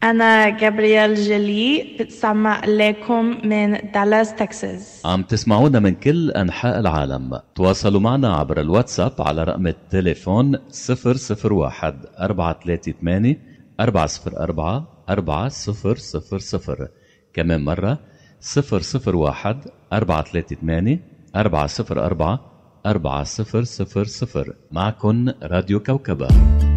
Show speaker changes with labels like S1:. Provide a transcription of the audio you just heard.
S1: أنا جابرييل جيلي بتسمع لكم من دالاس تكساس.
S2: عم تسمعونا من كل أنحاء العالم. تواصلوا معنا عبر الواتساب على رقم التليفون 001 438 404 4000. كمان مرة 001 438 404 4000. معكن راديو كوكبة.